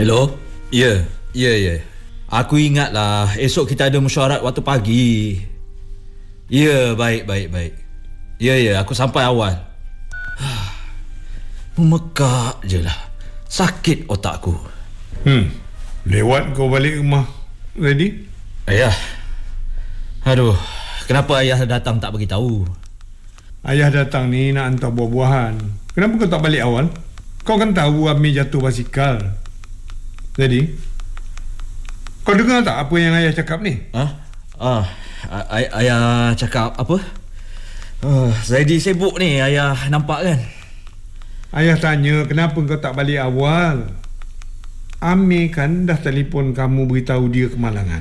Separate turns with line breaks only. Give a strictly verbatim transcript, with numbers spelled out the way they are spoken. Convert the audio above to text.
Hello? Ya, ya, ya. Aku ingatlah esok kita ada mesyuarat waktu pagi. Ya, baik, baik, baik. Ya, ya, aku sampai awal. Memekak je lah. Sakit otakku.
Hmm. Lewat kau balik rumah ready?
Ayah. Aduh, kenapa ayah datang tak beritahu?
Ayah datang ni nak hantar buah-buahan. Kenapa kau tak balik awal? Kau kan tahu Amir jatuh basikal. Jadi, kau dengar tak apa yang ayah cakap ni?
Ha? Ah, ay- ayah cakap apa? Uh, Zaidi sibuk ni, ayah nampak kan?
Ayah tanya kenapa kau tak balik awal. Amir kan dah telefon kamu beritahu dia kemalangan.